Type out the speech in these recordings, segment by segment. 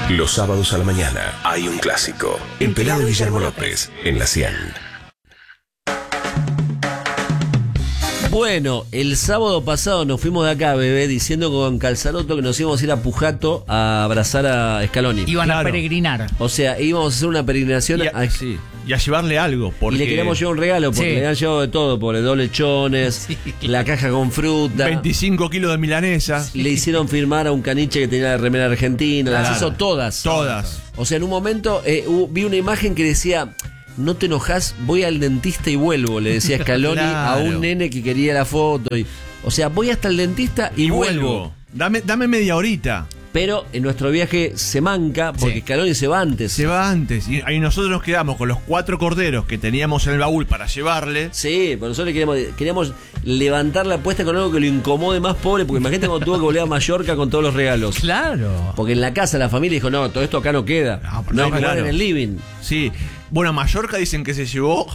Los sábados a la mañana hay un clásico. El pelado de Guillermo López en la 100. Bueno, el sábado pasado nos fuimos de acá, bebé, diciendo con Calzaroto que nos íbamos a ir a Pujato a abrazar a Scaloni. Iban a peregrinar. O sea, íbamos a hacer una peregrinación y a llevarle algo. Porque... Y le queríamos llevar un regalo, porque le han llevado de todo, por dos lechones, la caja con fruta. 25 kilos de milanesa. Le hicieron firmar a un caniche que tenía la remera argentina, las hizo todas. Todas. O sea, en un momento vi una imagen que decía... No te enojas, voy al dentista y vuelvo, le decía Scaloni a un nene que quería la foto. O sea, voy hasta el dentista y vuelvo. Dame media horita. Pero en nuestro viaje se manca porque Scaloni se va antes. Se va antes. Y ahí nosotros nos quedamos con los 4 corderos que teníamos en el baúl para llevarle. Sí, pero nosotros queríamos levantar la apuesta con algo que lo incomode más, pobre, porque imagínate cuando tuvo que volver a Mallorca con todos los regalos. Claro. Porque en la casa la familia dijo, no, todo esto acá no queda. No, claro. En el living. Sí. Bueno, a Mallorca dicen que se llevó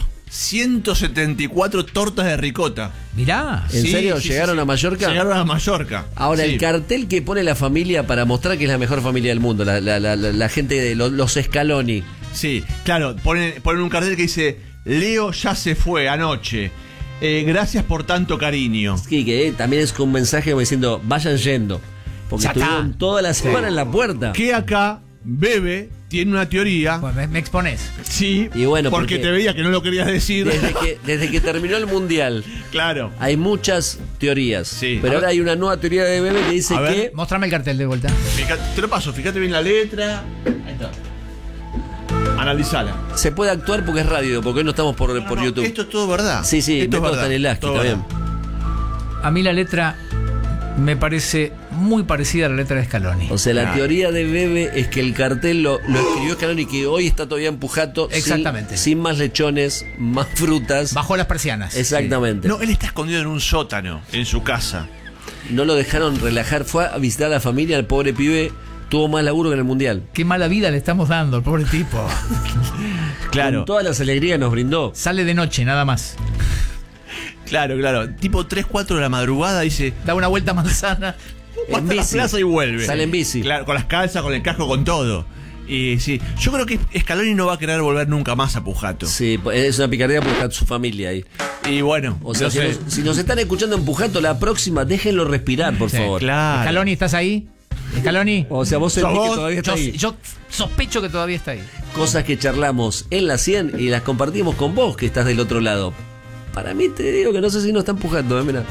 174 tortas de ricota. Mirá. ¿En serio? ¿Llegaron a Mallorca? Llegaron a Mallorca. Ahora, el cartel que pone la familia para mostrar que es la mejor familia del mundo, la gente de los Scaloni. Sí, claro, ponen un cartel que dice, Leo ya se fue anoche. Gracias por tanto cariño. Sí, que también es con un mensaje como diciendo, vayan yendo. Porque estuvieron toda la semana en la puerta. Que acá, Bebe tiene una teoría. Pues me exponés. Sí, y bueno, porque te veía que no lo querías decir. Desde que terminó el mundial. Claro. Hay muchas teorías. Sí. Pero ahora hay una nueva teoría de Bebe que dice que. Mostrame el cartel de vuelta. Te lo paso, fíjate bien la letra. Ahí está. Analizala. Se puede actuar porque es radio, porque hoy no estamos por YouTube. Esto es todo verdad. Sí, esto es verdad. Stanislavski, está bien. A mí la letra me parece muy parecida a la letra de Scaloni. O sea, la teoría de Bebe es que el cartel lo escribió Scaloni, que hoy está todavía en Pujato. Exactamente. Sin más lechones, más frutas. Bajo las persianas. Exactamente. No, él está escondido en un sótano, en su casa. No lo dejaron relajar. Fue a visitar a la familia, el pobre pibe tuvo más laburo que en el mundial. Qué mala vida le estamos dando al pobre tipo. Claro. Con todas las alegrías nos brindó. Sale de noche, nada más. Claro. Tipo 3, 4 de la madrugada dice, da una vuelta a manzana en bici, la plaza y vuelve. Sale en bici. Claro, con las calzas, con el casco, con todo. Y sí, yo creo que Scaloni no va a querer volver nunca más a Pujato. Sí, es una picardía porque está su familia ahí. Y bueno, o sea, si nos están escuchando en Pujato, la próxima, déjenlo respirar, por favor. Claro. Scaloni, ¿estás ahí? Scaloni. O sea, vos sentís que todavía está ahí. Yo sospecho que todavía está ahí. Cosas que charlamos en la 100 y las compartimos con vos que estás del otro lado. Para mí te digo que no sé si nos están empujando, mirá.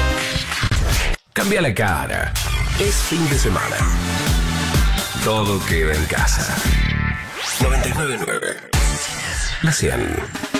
Cambia la cara. Es fin de semana. Todo queda en casa. 99.9. La 100.